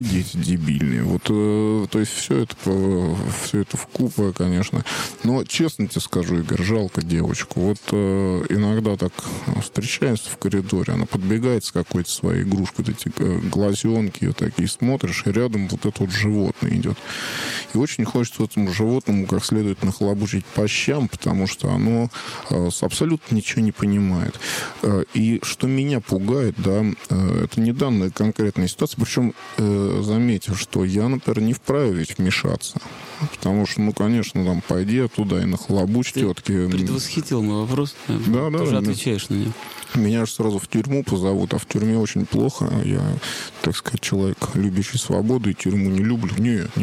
дети дебильные. Вот, то есть все это вкупе, конечно. Но честно тебе скажу, Игорь, жалко девочку. Вот иногда так встречаемся в коридоре, она подбегает с какой-то своей игрушкой, вот эти глазенки, вот такие смотришь, и рядом вот это вот животное идет. И очень хочется этому животному как следует нахлобучить по щам, потому что оно абсолютно ничего не понимает. И что меня пугает, да, это не данная конкретная ситуация, причем заметив, что я, например, не вправе ведь вмешаться. Потому что, ну, конечно, там, пойди оттуда и нахлобучь тетки. Предвосхитил мой вопрос. Да. Ты уже отвечаешь на него. Меня же сразу в тюрьму позовут, а в тюрьме очень плохо. Я, так сказать, человек, любящий свободу, и тюрьму не люблю. Нет.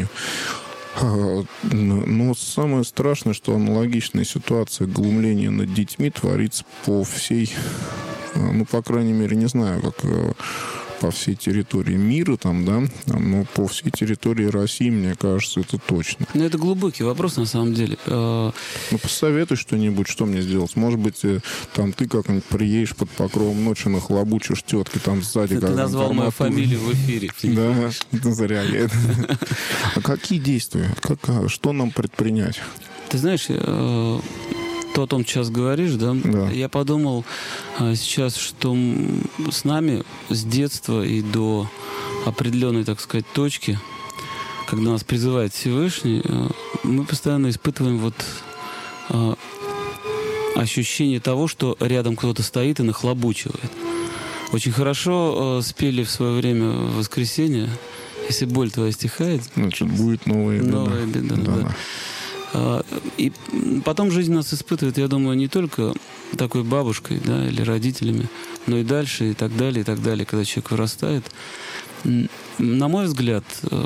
Но самое страшное, что аналогичная ситуация глумления над детьми творится по всей, ну, по крайней мере, не знаю, как по всей территории мира, там, да, но по всей территории России, мне кажется, это точно. Ну, это глубокий вопрос, на самом деле. Ну, посоветуй что-нибудь, что мне сделать. Может быть, там ты как-нибудь приедешь под покровом ночи, нахлобучишь тетки там сзади. Ты назвал мою фамилию в эфире. Да, это зря. А какие действия? Что нам предпринять? Ты знаешь, то, о том, что сейчас говоришь, да? Я подумал сейчас, что с нами с детства и до определенной, так сказать, точки, когда нас призывает Всевышний, мы постоянно испытываем вот ощущение того, что рядом кто-то стоит и нахлобучивает. Очень хорошо спели в свое время в воскресенье «Если боль твоя стихает». Значит, будет новая беда. Новая беда, да. И потом жизнь нас испытывает, я думаю, не только такой бабушкой, да, или родителями, но и дальше, и так далее, когда человек вырастает. На мой взгляд,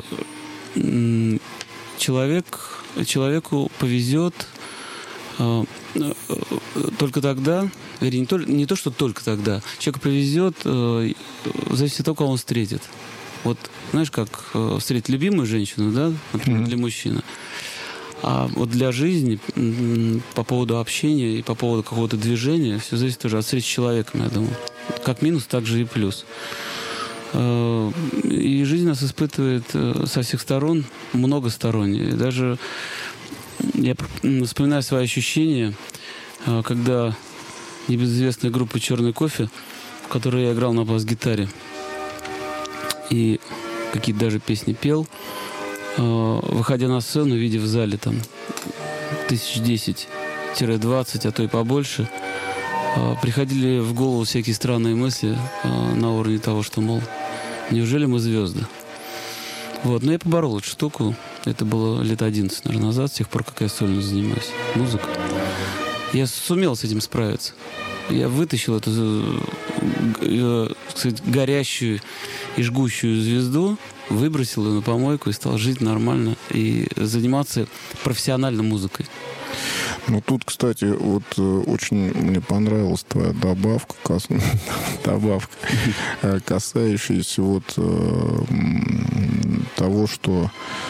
человеку повезет только тогда, вернее, не то, что только тогда, человеку повезет, зависит от того, кого он встретит. Вот, знаешь, как встретить любимую женщину, да, например, для мужчины. А вот для жизни, по поводу общения и по поводу какого-то движения, все зависит тоже от встречи с человеком, я думаю. Как минус, так же и плюс. И жизнь нас испытывает со всех сторон, многосторонне. И даже я вспоминаю свои ощущения, когда небезызвестная группа «Черный кофе», в которой я играл на бас-гитаре, и какие-то даже песни пел, выходя на сцену, видя в зале там 1010-20, а то и побольше, приходили в голову всякие странные мысли на уровне того, что, мол, неужели мы звезды? Вот. Но я поборол эту штуку. Это было лет 11, наверное, назад, с тех пор, как я сольно занимаюсь музыкой. Я сумел с этим справиться. Я вытащил эту, кстати, горящую и жгущую звезду, выбросил ее на помойку и стал жить нормально и заниматься профессионально музыкой. Ну, тут, кстати, вот очень мне понравилась твоя добавка, касающаяся вот того, что,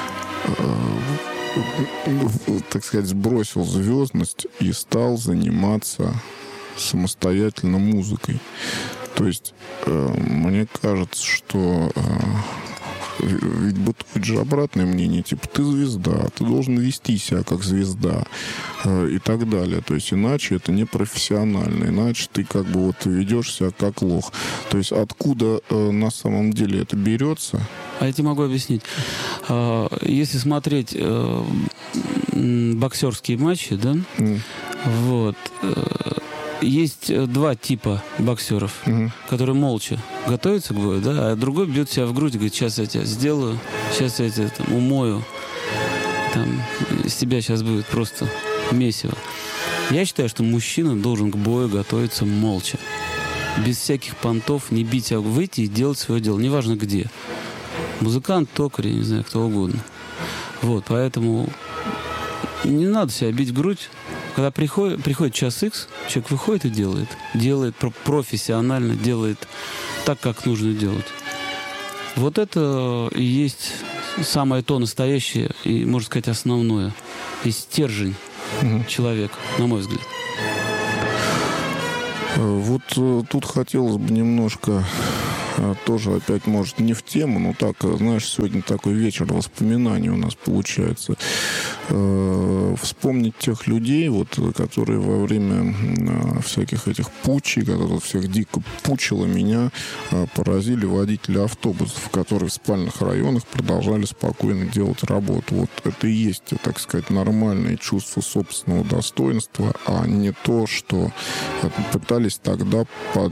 так сказать, сбросил звездность и стал заниматься самостоятельно музыкой. То есть мне кажется, что ведь бытует же обратное мнение, типа, ты звезда, ты должен вести себя как звезда и так далее. То есть иначе это не профессионально, иначе ты как бы вот ведешь себя как лох. То есть откуда на самом деле это берется? А я тебе могу объяснить. Если смотреть боксерские матчи, да, вот, есть два типа боксеров, которые молча готовятся к бою, да, а другой бьет себя в грудь и говорит: сейчас я тебя сделаю, сейчас я тебя там умою, там, из тебя сейчас будет просто месиво. Я считаю, что мужчина должен к бою готовиться молча, без всяких понтов, не бить, а выйти и делать свое дело, неважно где. Музыкант, токарь, я не знаю, кто угодно. Вот, поэтому не надо себя бить в грудь. Когда приходит час X, человек выходит и делает профессионально, делает так, как нужно делать. Вот это и есть самое то настоящее и, можно сказать, основное. И стержень человека, на мой взгляд. Вот тут хотелось бы немножко тоже опять, может, не в тему, но так, знаешь, сегодня такой вечер воспоминаний у нас получается. Вспомнить тех людей, вот, которые во время всяких этих путчей, когда тут всех дико пучило, меня поразили водители автобусов, которые в спальных районах продолжали спокойно делать работу. Вот это и есть, так сказать, нормальное чувство собственного достоинства, а не то, что пытались тогда под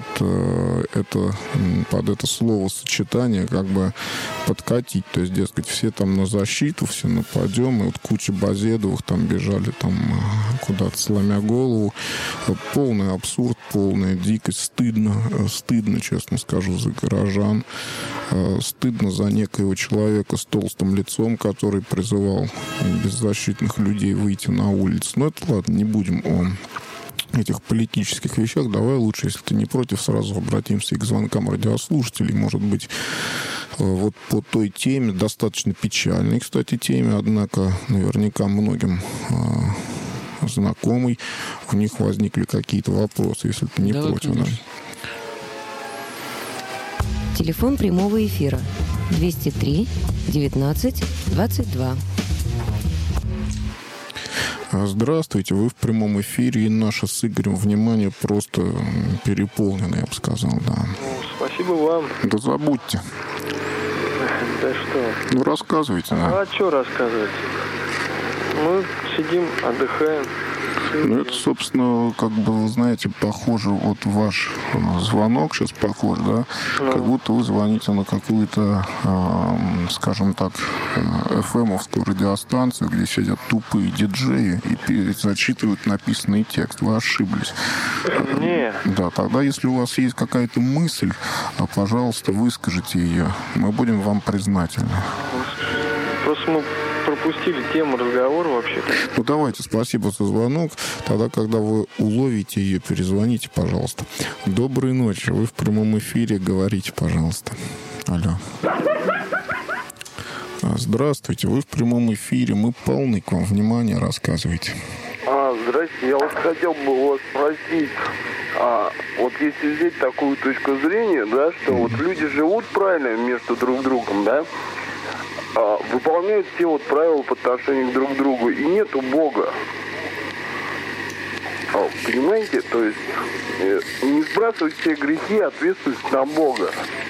это словосочетание как бы подкатить. То есть, дескать, все там на защиту, все нападем, и вот куча Базедовых там бежали там куда-то, сломя голову. Полный абсурд, полная дикость. Стыдно, честно скажу, за горожан. Стыдно за некоего человека с толстым лицом, который призывал беззащитных людей выйти на улицу. Но это ладно, не будем о этих политических вещах. Давай лучше, если ты не против, сразу обратимся и к звонкам радиослушателей. Может быть, вот по той теме, достаточно печальной, кстати, теме, однако наверняка многим знакомый, у них возникли какие-то вопросы, если ты не против. Да? Телефон прямого эфира 203 19 22. Здравствуйте, вы в прямом эфире, и наше с Игорем внимание просто переполнено, я бы сказал, да. Спасибо вам. Да забудьте. Да что? Ну, рассказывайте, да. А что рассказывать? Мы сидим, отдыхаем. Ну, это, собственно, как бы, вы знаете, похоже, вот ваш звонок сейчас похож, да, как будто вы звоните на какую-то, скажем так, FM-овскую радиостанцию, где сидят тупые диджеи и зачитывают написанный текст. Вы ошиблись. Не. Да, тогда, если у вас есть какая-то мысль, пожалуйста, выскажите ее. Мы будем вам признательны. Просто мы пропустили тему разговора вообще-то. Ну, давайте, спасибо за звонок. Тогда, когда вы уловите ее, перезвоните, пожалуйста. Доброй ночи. Вы в прямом эфире. Говорите, пожалуйста. Алло. Здравствуйте. Вы в прямом эфире. Мы полны к вам внимания. Рассказывайте. Здрасте. Я вот хотел бы вас спросить. Вот если взять такую точку зрения, да, что вот люди живут правильно между друг другом, да, выполняют все вот правила по отношению друг к другу, и нету Бога. Понимаете? То есть не сбрасывать все грехи, ответственность на Бога.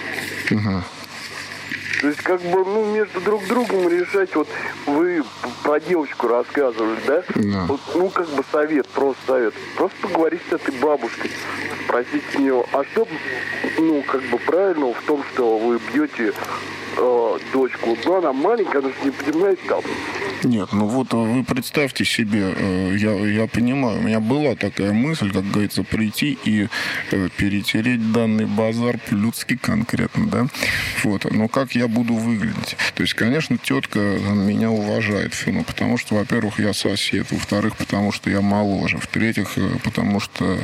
То есть как бы, между друг другом решать, вот вы про девочку рассказывали, да? Вот, как бы совет. Просто поговорить с этой бабушкой, спросить у нее, а что, как бы правильного в том, что вы бьете дочку? Вот, она маленькая, она же не понимает там. Нет, вот вы представьте себе, я понимаю, у меня была такая мысль, как говорится, прийти и перетереть данный базар по-людски конкретно, да? Вот, но как я буду выглядеть? То есть, конечно, тетка меня уважает, потому что, во-первых, я сосед, во-вторых, потому что я моложе, в-третьих, потому что,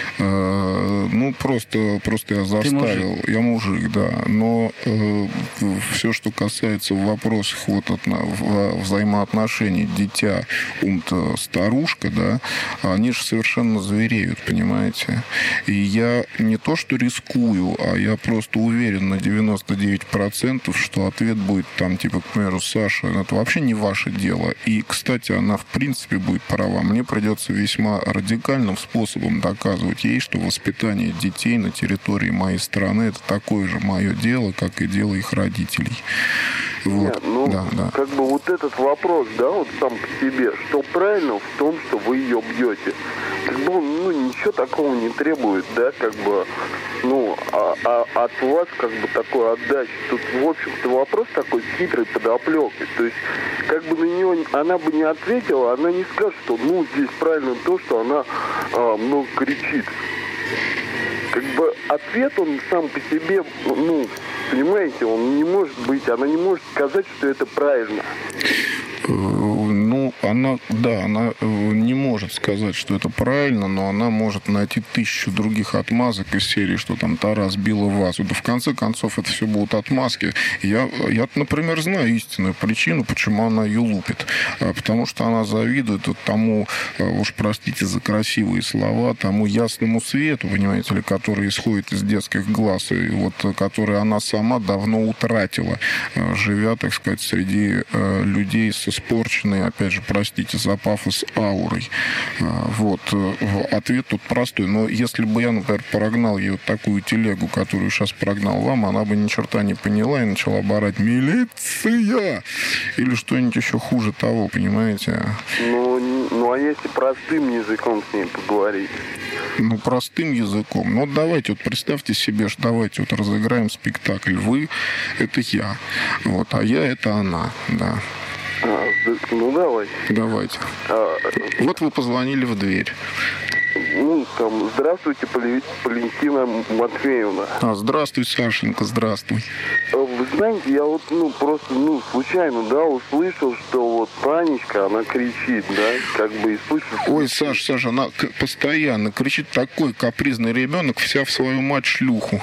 просто я заставил. Я мужик, да. Но все, что касается вопросов взаимоотношений дитя, старушка, да, они же совершенно звереют, понимаете? И я не то что рискую, а я просто уверен на 99%, что ответ будет там, типа, к примеру, Саша, это вообще не ваше дело. И, кстати, она в принципе будет права. Мне придется весьма радикальным способом доказывать ей, что воспитание детей на территории моей страны это такое же мое дело, как и дело их родителей. Вот. Нет, как бы вот этот вопрос, да, вот сам по себе, что правильно в том, что вы ее бьете. Как бы он, ничего такого не требует, да, как бы, от вас как бы такой отдачи. Тут, в общем-то, вопрос такой хитрый подоплекой. То есть, как бы на нее она бы не ответила, она не скажет, что, здесь правильно то, что она много кричит. Как бы ответ, он сам по себе, понимаете, он не может быть, она не может сказать, что это правильно. Ну, она не может сказать, что это правильно, но она может найти 1000 других отмазок из серии, что там Тарас била вазу. Да в конце концов это все будут отмазки. Я, например, знаю истинную причину, почему она ее лупит. Потому что она завидует вот тому, уж простите за красивые слова, тому ясному свету, понимаете ли, который исходит из детских глаз, и вот который она сама давно утратила, живя, так сказать, среди людей с испорченной, опять же, простите за пафос, аурой. Вот. Ответ тут простой. Но если бы я, например, прогнал ей вот такую телегу, которую сейчас прогнал вам, она бы ни черта не поняла и начала бы орать «Милиция!» или что-нибудь еще хуже того, понимаете? Ну, а если простым языком с ней поговорить? Ну, простым языком. Ну, вот давайте, вот представьте себе, что давайте вот разыграем спектакль. Вы — это я. Вот, а я — это она, да. Ну, давай. Давайте. Вот вы позвонили в дверь. Ну, там, здравствуйте, Валентина Матвеевна. Здравствуй, Сашенька, здравствуй. Вы знаете, я вот, просто, случайно, да, услышал, что вот Танечка, она кричит, да, как бы и слышит... Ой, Саша, она постоянно кричит, такой капризный ребенок, вся в свою мать шлюху.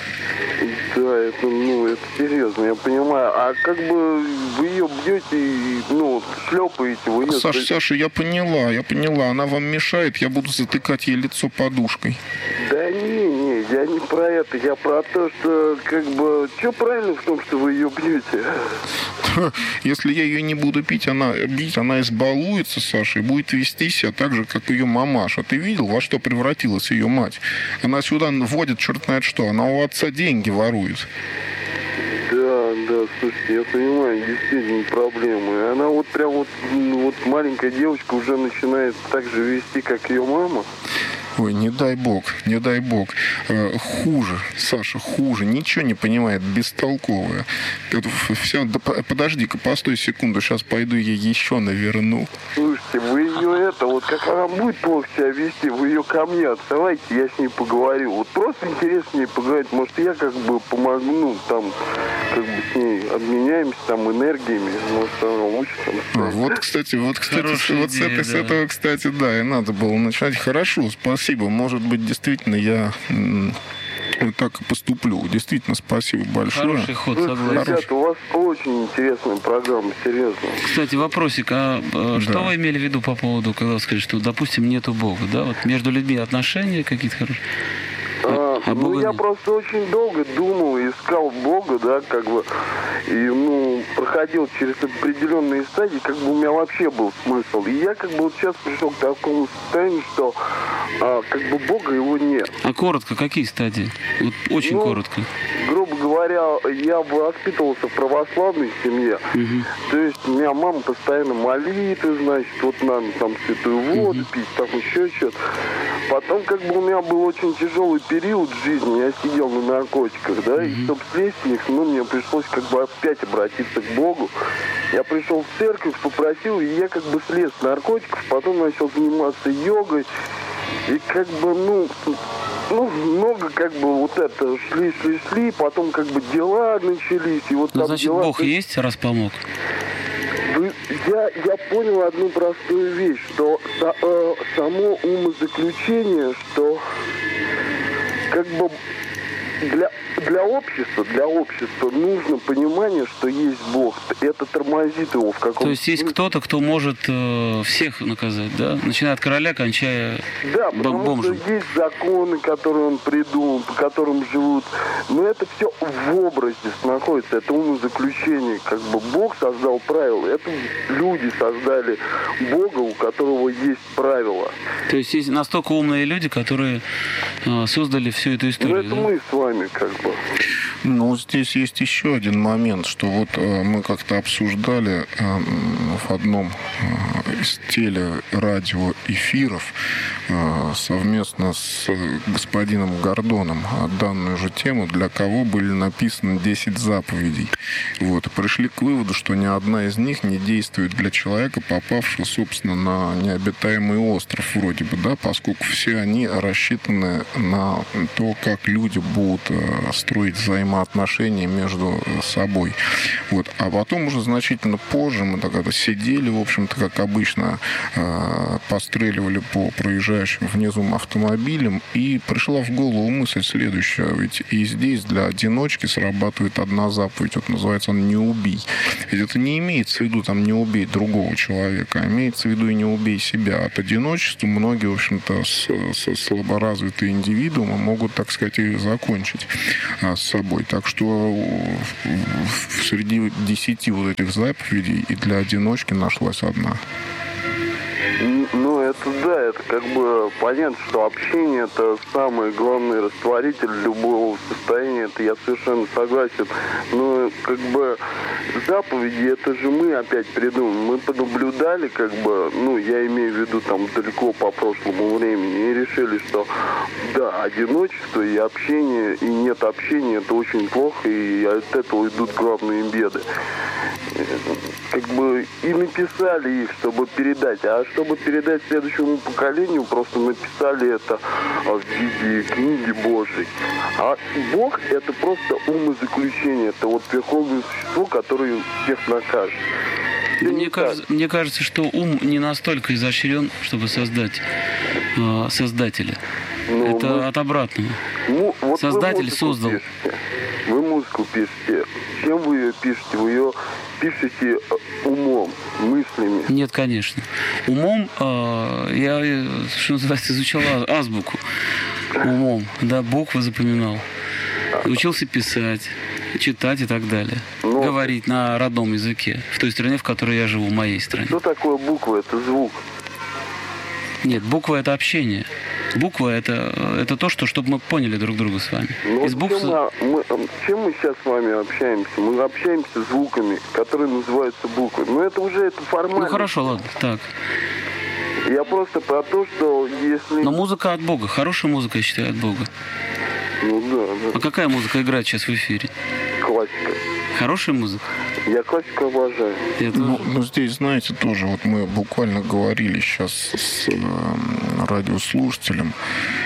Да, это серьезно, я понимаю. А как бы вы ее бьете, шлепаете, вы ее... Саша, я поняла. Она вам мешает, я буду затыкать ей лицо подушкой. Да не, я не про это. Я про то, что как бы... Что правильно в том, что вы ее бьете? Если я ее не буду бить, она избалуется, Саша, и будет вести себя так же, как ее мамаша. Ты видел, во что превратилась ее мать? Она сюда вводит черт знает что. Она у отца деньги ворует. Да, слушайте, я понимаю, действительно проблемы. И она вот прям вот маленькая девочка уже начинает так же вести, как ее мама. Ой, не дай бог. Хуже, Саша, хуже. Ничего не понимает, бестолковая. Подожди-ка, постой секунду, сейчас пойду ей еще наверну. Слушайте, вы ее как она будет плохо себя вести, вы ее ко мне отсылайте, я с ней поговорю. Вот просто интересно с ней поговорить. Может, я как бы помогу, там, как бы с ней обменяемся там энергиями. Может, она лучше там. Вот, кстати, с этого, кстати, да, и надо было начать. Хорошо, спасибо. Может быть, действительно, я так и поступлю. Действительно, спасибо большое. Хороший ход, согласен. Ребята, у вас очень интересная программа, серьезно. Кстати, вопросик. Что вы имели в виду по поводу, когда вы сказали, что, допустим, нету Бога, да? Вот между людьми отношения какие-то хорошие? Я просто очень долго думал, искал Бога, да, как бы, и, проходил через определенные стадии, как бы у меня вообще был смысл. И я, как бы, вот сейчас пришел к такому состоянию, что, как бы, Бога его нет. А коротко, какие стадии? Вот очень коротко. Грубо говоря, я воспитывался в православной семье. То есть у меня мама постоянно молитвы, значит, вот надо там святую воду пить, там еще что-то. Потом, как бы, у меня был очень тяжелый период в жизни, я сидел на наркотиках, да, и чтобы слезть с них, мне пришлось как бы опять обратиться к Богу. Я пришел в церковь, попросил, и я как бы слез с наркотиков, потом начал заниматься йогой, и как бы, много как бы вот это шли, потом как бы дела начались, и вот там значит, дела... Бог есть, раз помог? Я понял одну простую вещь, что само умозаключение, что как бы для общества нужно понимание, что есть Бог. Это тормозит его в каком-то... То есть есть кто-то, кто может всех наказать, да? Начиная от короля, кончая бомжем. Что есть законы, которые он придумал, по которым живут. Но это все в образе находится. Это умозаключение. Как бы Бог создал правила. Это люди создали Бога, у которого есть правила. То есть есть настолько умные люди, которые создали всю эту историю. Это мы с вами как бы. Здесь есть еще один момент, что вот мы как-то обсуждали в одном из телерадиоэфиров совместно с господином Гордоном данную же тему, для кого были написаны 10 заповедей. Вот. Пришли к выводу, что ни одна из них не действует для человека, попавшего, собственно, на необитаемый остров вроде бы, да, поскольку все они рассчитаны на то, как люди будут строить взаимоотношения между собой. Вот. А потом уже значительно позже мы тогда сидели, в общем-то, как обычно, постреливали по проезжающим внизу автомобилям, и пришла в голову мысль следующая. Ведь и здесь для одиночки срабатывает одна заповедь. Вот называется он «не убий». Ведь это не имеется в виду там не убей другого человека, а имеется в виду и не убей себя. От одиночества многие, в общем-то, слаборазвитые индивидуумы могут, так сказать, и закончить с собой. Так что среди 10 вот этих заповедей и для одиночки нашлась одна. Ну, это да, это как бы понятно, что общение — это самый главный растворитель любого состояния, это я совершенно согласен. Но как бы заповеди, это же мы опять придумали. Мы понаблюдали, как бы, ну, я имею в виду там далеко по прошлому времени, и решили, что да, одиночество и общение, и нет общения — это очень плохо, и от этого идут главные беды. Как бы и написали их, чтобы передать. А чтобы передать следующему поколению, просто написали это в виде книги Божьей. А Бог — это просто умозаключение. Это вот верховное существо, которое всех накажет. Мне кажется, что ум не настолько изощрен, чтобы создать создателя. Ну, это от обратного. Ну, вот Создатель создал. Вы музыку пишете. Чем вы ее пишете? Вы ее пишете умом, мыслями? Нет, конечно. Умом я, что называется, изучал азбуку. Умом, да, буквы запоминал. Учился писать, читать и так далее. Но... Говорить на родном языке, в той стране, в которой я живу, в моей стране. Что такое буква? Это звук. Нет, буква — это общение. Буква — это то, чтобы мы поняли друг друга с вами. Из букв... чем мы сейчас с вами общаемся? Мы общаемся звуками, которые называются буквы. Но это уже это формально. Ну хорошо, ладно, так. Я просто про то, что если... Но музыка от Бога. Хорошая музыка, я считаю, от Бога. Ну да. А какая музыка играет сейчас в эфире? Классика. Хорошая музыка? Я классику обожаю. Ну, здесь, знаете, тоже вот мы буквально говорили сейчас с радиослушателем,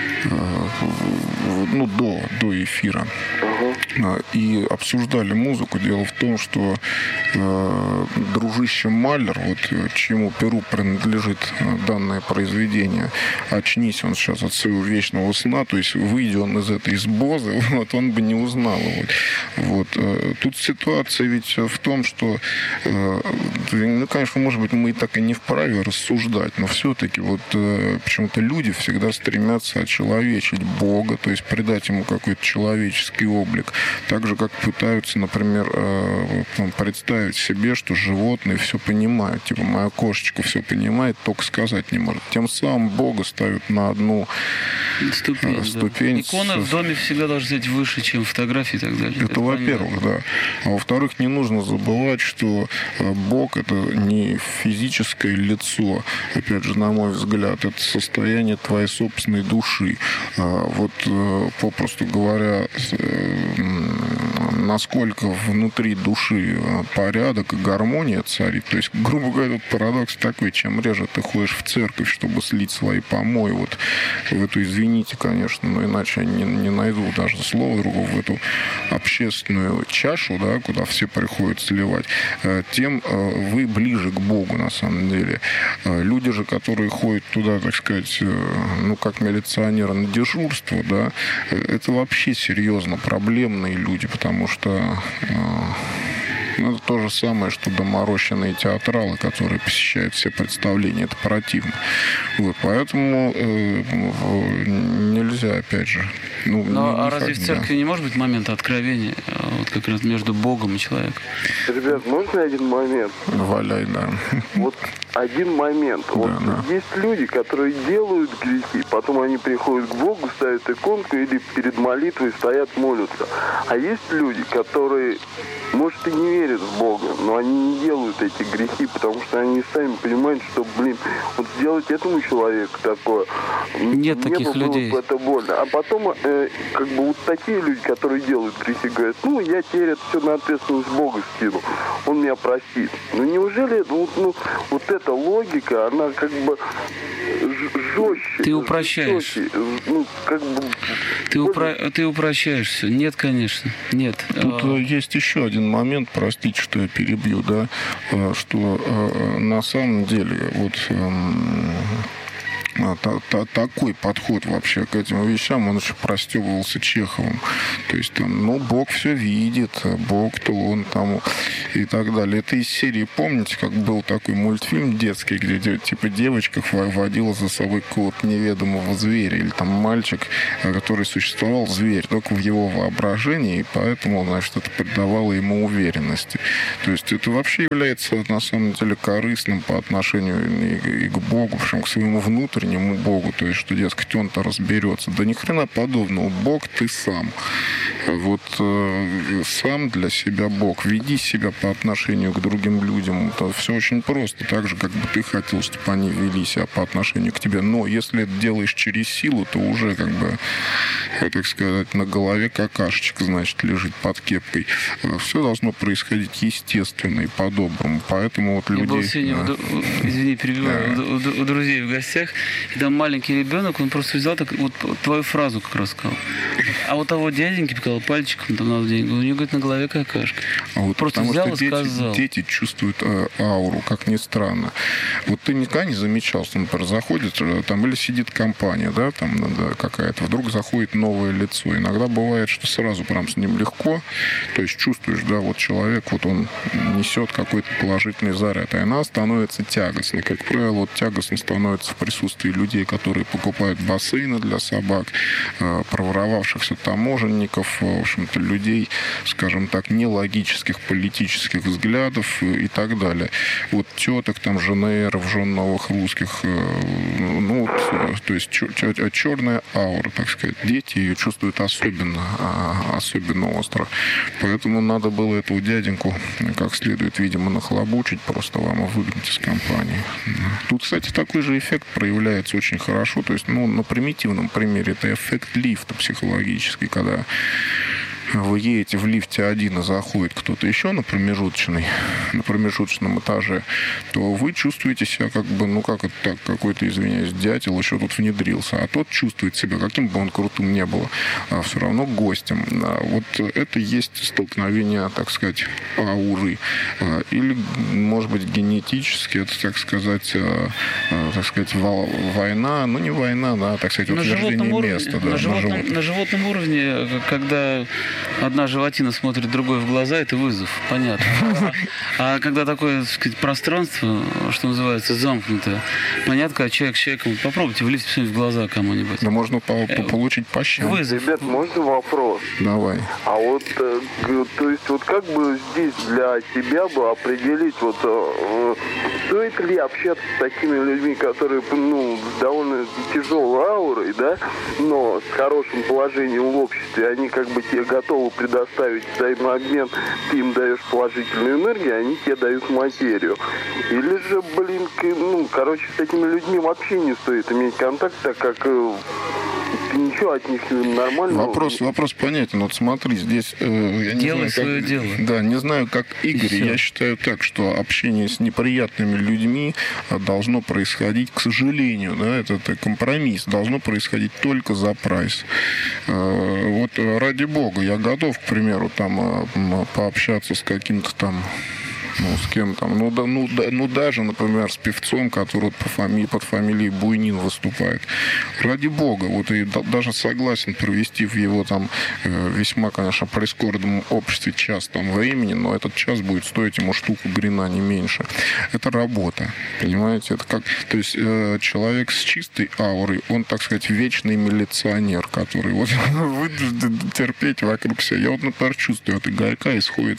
ну, до эфира. И обсуждали музыку. Дело в том, что дружище Малер, вот чьему перу принадлежит данное произведение, очнись он сейчас от своего вечного сна, то есть выйдя он из бозы, вот он бы не узнал его. Вот. Тут ситуация ведь в том, что, ну, конечно, может быть, мы и так и не вправе рассуждать, но все-таки вот почему-то люди всегда стремятся очеловечить Бога, то есть придать ему какой-то человеческий облик. Так же, как пытаются, например, представить себе, что животные все понимают. Типа, моя кошечка все понимает, только сказать не может. Тем самым Бога ставят на одну ступень. Икона в доме всегда должна быть выше, чем фотографии и так далее. Это во-первых, да. А во-вторых, не нужно забывать, что Бог — это не физическое лицо. Опять же, на мой взгляд, это состояние твоей собственной души. Вот, попросту говоря, насколько внутри души порядок и гармония царит. То есть, грубо говоря, тут парадокс такой: чем реже ты ходишь в церковь, чтобы слить свои помои вот в эту, извините, конечно, но иначе я не найду даже слова другого, в эту общественную чашу, да, куда все приходят сливать, тем вы ближе к Богу, на самом деле. Люди же, которые ходят туда, так сказать, ну, как милиционеры на дежурство, да, это вообще серьезно проблемные люди, потому что это то же самое, что доморощенные театралы, которые посещают все представления. Это противно. Вот, поэтому нельзя, опять же... А разве в церкви не может быть момента откровения, вот как раз между Богом и человеком? Ребят, можно один момент? Валяй, да. Вот один момент. Вот есть люди, которые делают грехи, потом они приходят к Богу, ставят иконку или перед молитвой стоят, молятся. А есть люди, которые, может, и не верят в Бога, но они не делают эти грехи, потому что они сами понимают, что, вот сделать этому человеку такое, нет таких людей. Было бы это больно. А потом, как бы вот такие люди, которые делают грехи, говорят: ну, я теперь это все на ответственность Бога скину, он меня простит. Ну, неужели вот эта логика, она как бы жестче. Ты упрощаешь. Жестче, ну, как бы... Ты упрощаешь все. Нет, конечно. Нет. Тут есть еще один момент, простите, что я перебью, да, что на самом деле вот такой подход вообще к этим вещам, он еще простебывался Чеховым. То есть там, ну, Бог все видит, Бог-то он там и так далее. Это из серии, помните, как был такой мультфильм детский, где типа девочка водила за собой какого-то неведомого зверя, или там мальчик, который существовал, зверь, только в его воображении, и поэтому, значит, это придавало ему уверенности. То есть это вообще является, на самом деле, корыстным по отношению и к Богу, в общем, к своему внутреннему Богу, то есть, что, дескать, он-то разберется. Да ни хрена подобного. Бог ты сам. Вот сам для себя Бог. Веди себя по отношению к другим людям. Это все очень просто. Так же, как бы ты хотел, чтобы они вели себя по отношению к тебе. Но если это делаешь через силу, то уже, как бы, так сказать, на голове какашечка, значит, лежит под кепкой. Все должно происходить естественно и по-доброму. Поэтому вот людей... Я был сегодня, извини, перебиваю, у друзей в гостях, и там маленький ребенок, он просто взял так, вот твою фразу как раз сказал. А вот того дяденьки показал пальчиком, там надо деньги, у него, говорит, на голове какашка. А вот просто взял и сказал. Дети чувствуют ауру, как ни странно. Вот ты никогда не замечал, что, например, заходит там или сидит компания, да, там какая-то, вдруг заходит новое лицо. Иногда бывает, что сразу прям с ним легко, то есть чувствуешь, да, вот человек, вот он несет какой-то положительный заряд, и она становится тягостной. Как правило, вот тягостной становится в присутствии людей, которые покупают бассейны для собак, проворовавшихся таможенников, в общем-то, людей, скажем так, нелогических политических взглядов и так далее. Вот теток, там, ЖНР, жен новых русских, ну, то есть черная аура, так сказать. Дети ее чувствуют особенно остро. Поэтому надо было этого дяденьку как следует, видимо, нахлобучить, просто вам и выгнать из компании. Тут, кстати, такой же эффект проявляется очень хорошо. То есть, ну, на примитивном примере это эффект лифта психологический, когда вы едете в лифте один, и заходит кто-то еще на промежуточном этаже, то вы чувствуете себя как бы, ну как это так, какой-то, извиняюсь, дятел еще тут внедрился, а тот чувствует себя, каким бы он крутым не был, все равно гостем. Вот это есть столкновение, так сказать, ауры. Или, может быть, генетически, это, так сказать, война, ну не война, да, так сказать, утверждение места. На животном уровне, когда одна животина смотрит другой в глаза, это вызов, понятно. А когда такое, так сказать, пространство, что называется, замкнутое, понятно, когда человек с человеком, попробуйте влезть в глаза кому-нибудь. Да можно получить пощаду. Вызов. Ребят, можно вопрос? Давай. А вот, то есть, вот как бы здесь для себя бы определить, вот, стоит ли общаться с такими людьми, которые, ну, с довольно тяжелой аурой, да, но с хорошим положением в обществе, они как бы тебе готовы предоставить взаимообмен, ты им даешь положительную энергию, они тебе дают материю. Или же, с этими людьми вообще не стоит иметь контакт, так как ничего от них нормального. Вопрос понятен. Вот смотри, здесь... Делай свое дело. Да, не знаю, как Игорь. Я считаю так, что общение с неприятными людьми должно происходить, к сожалению, да, это компромисс, должно происходить только за прайс. Вот ради бога, я готов, к примеру, там пообщаться с каким-то там, с кем там, даже, например, с певцом, который под фамилией Буйнин выступает. Ради бога, вот и даже согласен провести в его там весьма, конечно, прискорбном обществе час там времени, но этот час будет стоить ему штуку грина, не меньше. Это работа, понимаете? Это как, то есть человек с чистой аурой, он, так сказать, вечный милиционер, который вот вынужден терпеть вокруг себя. Я вот, например, чувствую, от игорька исходит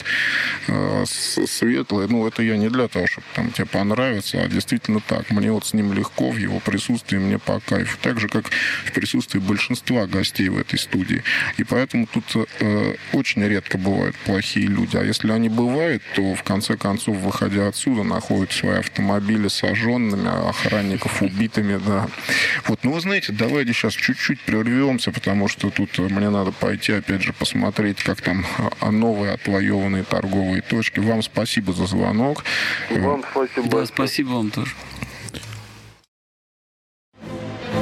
свет. Ну, это я не для того, чтобы там тебе понравится, а действительно так. Мне вот с ним легко, в его присутствии мне по кайфу. Так же, как в присутствии большинства гостей в этой студии. И поэтому тут очень редко бывают плохие люди. А если они бывают, то в конце концов, выходя отсюда, находят свои автомобили сожженными, охранников убитыми, да. Вот, ну, вы знаете, давайте сейчас чуть-чуть прервемся, потому что тут мне надо пойти, опять же, посмотреть, как там новые отвоеванные торговые точки. Вам спасибо за звонок. Вам спасибо. Да, спасибо вам тоже.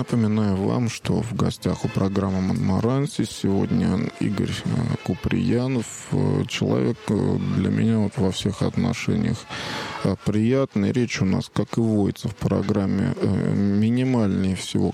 Напоминаю вам, что в гостях у программы «Монмаранси» сегодня Игорь Куприянов. Человек для меня вот во всех отношениях приятный. Речь у нас, как и водится в программе, минимальнее всего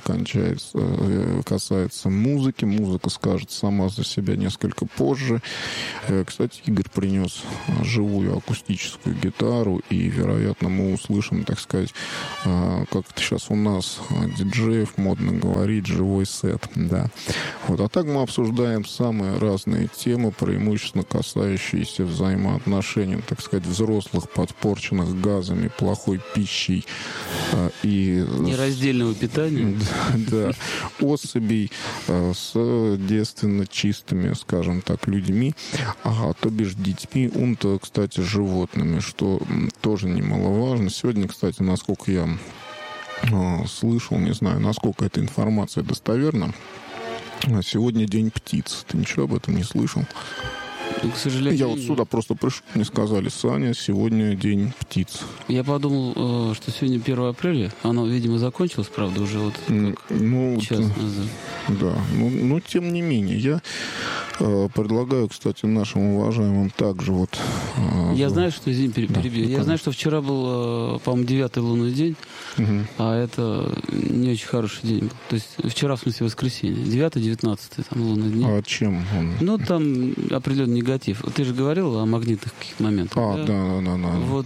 касается музыки. Музыка скажет сама за себя несколько позже. Кстати, Игорь принес живую акустическую гитару, и, вероятно, мы услышим, так сказать, как это сейчас у нас диджеев модно говорить, живой сет, да. Вот. А так мы обсуждаем самые разные темы, преимущественно касающиеся взаимоотношений, так сказать, взрослых, подпорченных газами, плохой пищей и... Нераздельного питания. Да. Особей с девственно чистыми, скажем так, людьми, то бишь детьми, кстати, животными, что тоже немаловажно. Сегодня, кстати, насколько я слышал, не знаю, насколько эта информация достоверна, сегодня День птиц. Ты ничего об этом не слышал? К сожалению, я вот сюда просто пришел, мне сказали: Саня, сегодня День птиц. Я подумал, что сегодня 1 апреля. Оно, видимо, закончилось, правда, уже вот час назад. Да, но тем не менее, я предлагаю, кстати, нашим уважаемым также вот... Я знаю, что, извини, перебью. Я знаю, что вчера был, по-моему, 9-й лунный день, а это не очень хороший день был. То есть вчера, в смысле, воскресенье. 9-19 там лунный день. А чем он? Ну, там определенный негатив. Ты же говорил о магнитных каких-то моментах. Да. Вот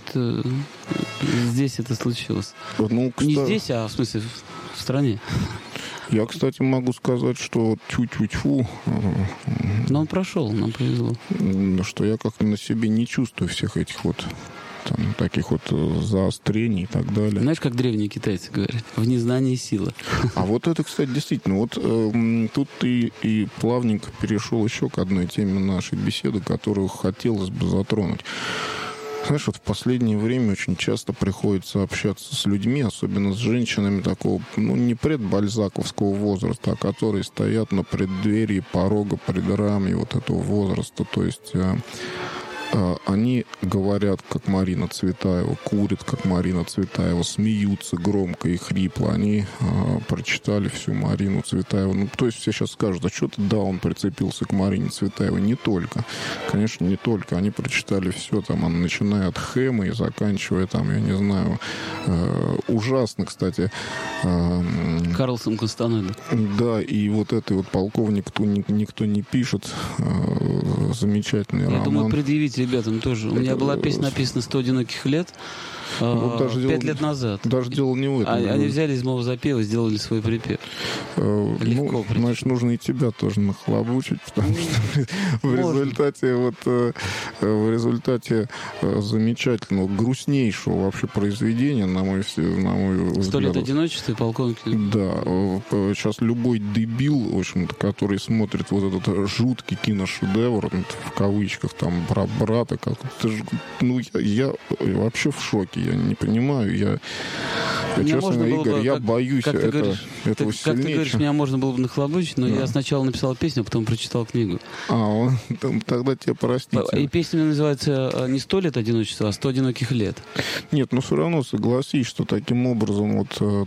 здесь это случилось. Ну, кстати, не здесь, а в смысле в стране. Я, кстати, могу сказать, что тьфу-тьфу-тьфу. Но он прошел, нам повезло. Что я как-то на себе не чувствую всех этих вот там, таких вот заострений и так далее. Знаешь, как древние китайцы говорят? В незнании сила. А вот это, кстати, действительно. Вот тут ты и плавненько перешел еще к одной теме нашей беседы, которую хотелось бы затронуть. Знаешь, вот в последнее время очень часто приходится общаться с людьми, особенно с женщинами такого, не предбальзаковского возраста, а которые стоят на преддверии порога, предрамья вот этого возраста. То есть они говорят, как Марина Цветаева, курят, как Марина Цветаева, смеются громко и хрипло. Они прочитали всю Марину Цветаеву. То есть все сейчас скажут: а что ты, да, он прицепился к Марине Цветаевой. Не только. Конечно, не только. Они прочитали все, там, начиная от Хэма и заканчивая, там, я не знаю, ужасно, кстати. Карлсон Констанелли. Да, и вот этой вот «Полковник никто не пишет». Замечательный роман. Я думаю, предъявить ребятам тоже. У меня была песня написана «100 одиноких лет». 5 лет назад. Даже дело не в этом. Они взяли из моего запева и сделали свой припев. Легко. Значит, нужно и тебя тоже нахлобучить, потому что в результате замечательного, грустнейшего вообще произведения, на мой взгляд. 100 лет одиночества и «Полковник». Да. Сейчас любой дебил, в общем-то, который смотрит вот этот жуткий киношедевр, в кавычках, там, про брата, я вообще в шоке. Я не понимаю, я честно, Игорь, я боюсь этого сильнее. Как ты говоришь, меня можно было бы нахлобучить, но я сначала написал песню, а потом прочитал книгу. Тогда тебе простите. И песня называется не 100 лет одиночества, а 100 одиноких лет. Нет, но все равно согласись, что таким образом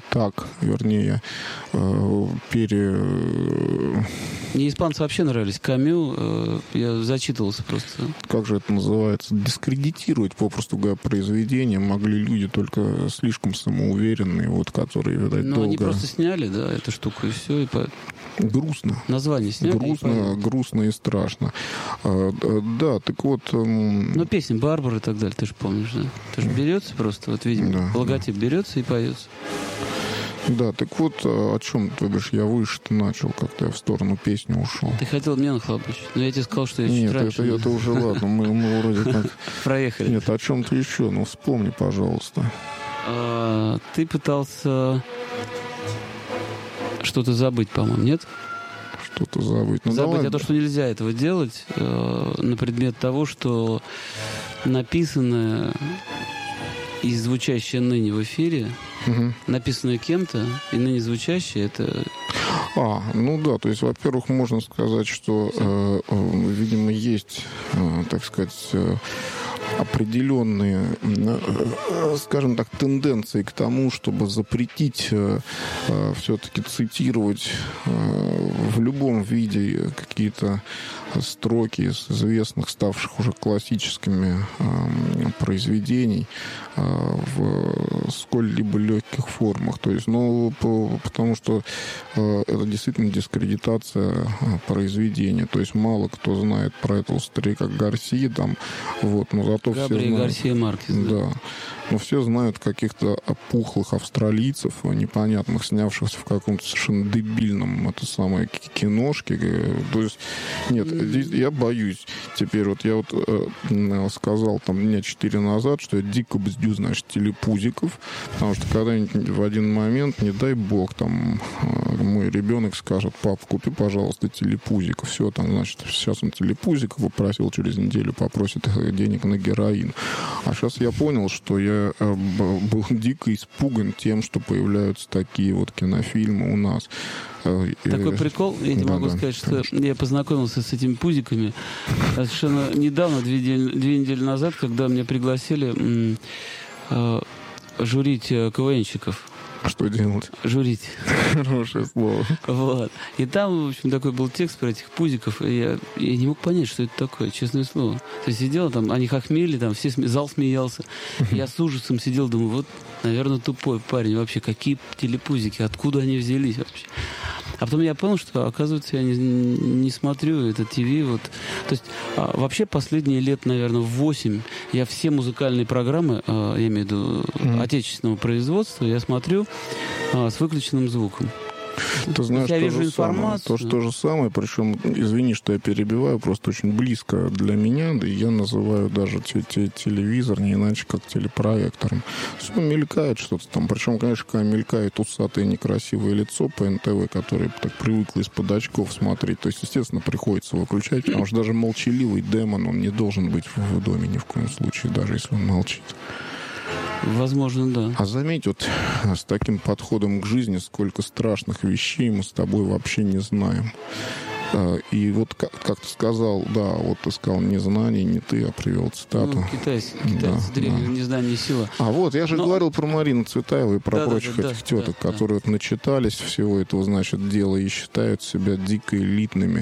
Мне испанцы вообще нравились. Камю, я зачитывался просто. Как же это называется? Дискредитировать, попросту говоря, произведение могли люди только слишком самоуверенные, вот, которые, видать, долго... они просто сняли, да, эту штуку, и все, и грустно. Название сняли. Грустно и страшно. Да, так вот... песня «Барбара» и так далее, ты же помнишь, да? Это же берется просто, вот, видимо, логотип берется и поется. Да, так вот, о чем, то бишь, я выше-то начал, как-то я в сторону песни ушел. Ты хотел меня нахлобучить, но я тебе сказал, что я чуть раньше. Нет, это уже ладно, мы вроде как... Проехали. Нет, о чем-то еще, вспомни, пожалуйста. Ты пытался что-то забыть, по-моему, нет? Что-то забыть. Забыть о том, что нельзя этого делать, на предмет того, что написанное и звучащее ныне в эфире, написанное кем-то и ныне звучащее, это... То есть, во-первых, можно сказать, что, видимо, есть, так сказать, определенные, скажем так, тенденции к тому, чтобы запретить все-таки цитировать в любом виде какие-то строки из известных, ставших уже классическими произведений в сколь-либо легких формах. То есть, потому что это действительно дискредитация произведения. То есть мало кто знает про этого старика Гарсии, там, вот, но зато все знают. Гарсия Маркес, да. Но все знают каких-то опухлых австралийцев, непонятных, снявшихся в каком-то совершенно дебильном киношке. То есть, нет, здесь я боюсь. Теперь вот я сказал там дня 4 назад, что я дико бздю, значит, телепузиков, потому что когда-нибудь в один момент, не дай бог, там мой ребенок скажет: пап, купи, пожалуйста, телепузиков. Все, там, значит, сейчас он телепузиков попросил, через неделю попросит денег на героин. А сейчас я понял, что я был дико испуган тем, что появляются такие вот кинофильмы у нас. Такой прикол, я тебе могу сказать, что я познакомился с этими пузиками совершенно недавно, 2 недели назад, когда меня пригласили журить КВНщиков. А что делать? Журить. Хорошее слово. Вот. И там, в общем, такой был текст про этих пузиков, и я не мог понять, что это такое, честное слово. То есть сидел там, они хохмели, там зал смеялся. Я с ужасом сидел, думаю, вот, наверное, тупой парень вообще, какие телепузики, откуда они взялись вообще. А потом я понял, что, оказывается, я не смотрю это ТВ. Вот. То есть вообще последние лет, наверное, 8 я все музыкальные программы, я имею в виду отечественного производства, я смотрю с выключенным звуком. Ты знаешь, я вижу информацию. То же самое, причем, извини, что я перебиваю, просто очень близко для меня, да и я называю даже телевизор не иначе, как телепроектором. Все мелькает что-то там, причем, конечно, когда мелькает усатое некрасивое лицо по НТВ, которое так привыкло из-под очков смотреть, то есть, естественно, приходится выключать, потому что даже молчаливый демон, он не должен быть в доме ни в коем случае, даже если он молчит. Возможно, да. А заметь, вот с таким подходом к жизни, сколько страшных вещей мы с тобой вообще не знаем. И вот, как ты сказал, да, вот ты сказал не знание, не ты, а привел цитату. Китайцы, древние, не знание, не сила. А вот, я же говорил про Марину Цветаеву и про прочих этих теток, которые вот начитались всего этого, значит, дела и считают себя дико элитными.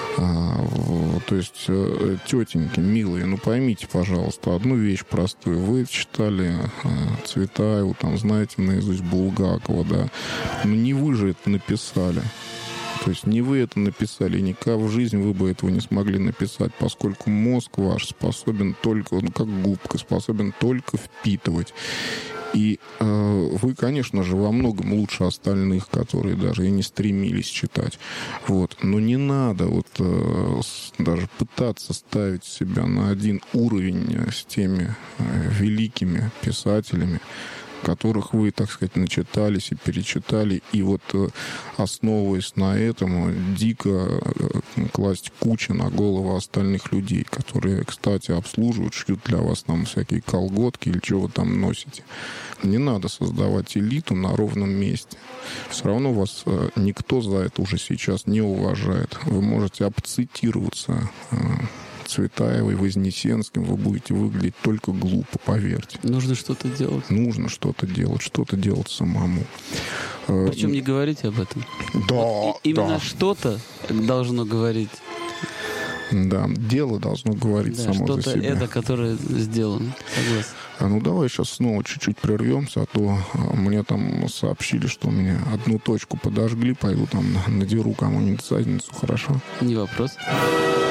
То есть, тетеньки, милые, ну поймите, пожалуйста, одну вещь простую. Вы читали Цветаеву, там, знаете наизусть Булгакова, да. Но не вы же это написали. То есть не вы это написали, и никак в жизни вы бы этого не смогли написать, поскольку мозг ваш способен только, как губка, способен только впитывать. И вы, конечно же, во многом лучше остальных, которые даже и не стремились читать. Вот. Но не надо даже пытаться ставить себя на один уровень с теми великими писателями, которых вы, так сказать, начитались и перечитали, и вот, основываясь на этом, дико класть кучу на голову остальных людей, которые, кстати, обслуживают, шьют для вас там всякие колготки или что вы там носите. Не надо создавать элиту на ровном месте. Все равно вас никто за это уже сейчас не уважает. Вы можете обцитироваться Цветаевой, Вознесенским, вы будете выглядеть только глупо, поверьте. Нужно что-то делать. Нужно что-то делать самому. Причем не говорите об этом. Да, вот именно что-то должно говорить. Да, дело должно говорить само за себя. Что-то это, которое сделано. Согласен. Ну, давай сейчас снова чуть-чуть прервемся, а то мне там сообщили, что мне одну точку подожгли, пойду там надеру кому-нибудь задницу, хорошо? Не вопрос.